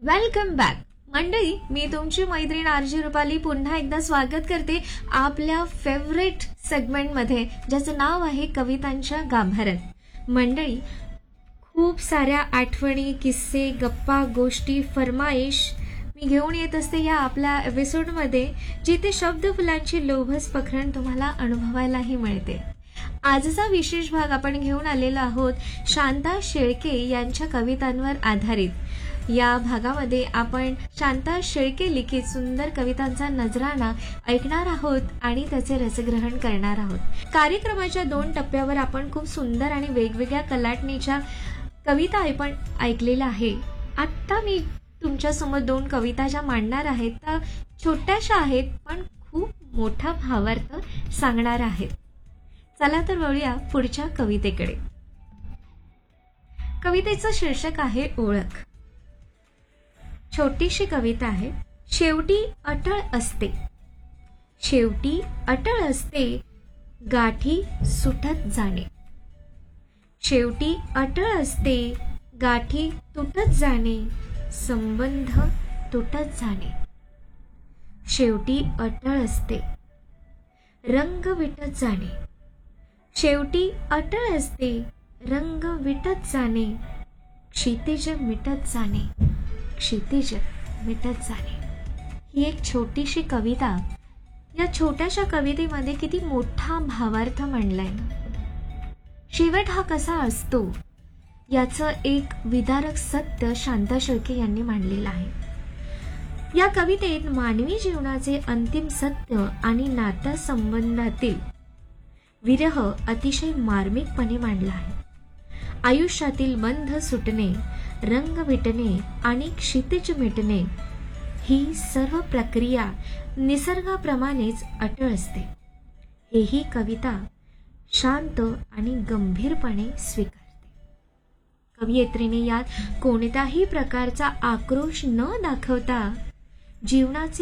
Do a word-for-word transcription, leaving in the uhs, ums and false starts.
Welcome back मंडळी. मी तुमची मैत्रीण आरजी रुपाली पुन्हा एकदा स्वागत करते आपल्या फेवरेट सेगमेंटमध्ये, ज्याचं नाव आहे कवितांच्या गाभाऱ्यात. मंडळी, खूप साऱ्या आठवणी, किस्से, गप्पा, गोष्टी, फरमाईश मी घेऊन येत असते या आपल्या एपिसोडमध्ये, जिथे शब्द फुलांची लोभस पखरण तुम्हाला अनुभवायलाही मिळते. आजचा विशेष भाग आपण घेऊन आलेलो आहोत शांता शेळके यांच्या कवितांवर आधारित. या भागामध्ये आपण शांता शेळके लिखित सुंदर कवितांचा नजराणा ऐकणार आहोत आणि त्याचे रसग्रहण करणार आहोत. कार्यक्रमाच्या दोन टप्प्यावर आपण खूप सुंदर आणि वेगवेगळ्या कलाटणीच्या कविता आपण ऐकलेल्या आहे. आत्ता मी तुमच्यासमोर दोन कविता ज्या मांडणार आहेत त्या छोट्याशा आहेत, पण खूप मोठा भावार्थ सांगणार आहेत. चला तर वळूया पुढच्या कवितेकडे. कवितेचं शीर्षक आहे ओळख. छोटीशी कविता आहे. शेवटी अटळ असते, शेवटी अटळ असते गाठी सुटत जाणे. शेवटी अटळ असते गाठी तुटत जाणे, संबंध तुटत जाणे. शेवटी अटळ असते रंग विटत जाणे. शेवटी अटळ असते रंग विटत जाणे, क्षितिज मिटत जाणे, क्षितिज मिटत जाणे. ही एक छोटीशी कविता. या छोट्याशा कवितेमध्ये किती मोठा भावार्थ मांडलाय ना. शेवट हा कसा असतो याचं एक विदारक सत्य शांता शेळके यांनी मांडलेलं आहे. या कवितेत मानवी जीवनाचे अंतिम सत्य आणि नात्यासंबंधातील विरह अतिशय मार्मिकपणे मांडला आहे. आयुष्यातील बंध सुटणे, रंग विटणे आणि क्षितिज मिटणे ही सर्व प्रक्रिया निसर्गाप्रमाणेच अटळ असते. हेही कविता शांत आणि गंभीरपणे स्वीकारते. कवयित्रीने यात कोणत्याही प्रकारचा आक्रोश न दाखवता जीवनाचे